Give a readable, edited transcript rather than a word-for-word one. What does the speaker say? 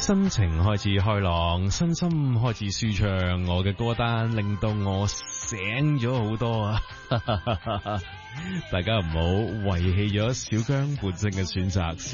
心情開始開朗，身心開始舒暢，我嘅歌單令到我醒咗好多啊！大家唔好遺棄咗小姜本身嘅選擇。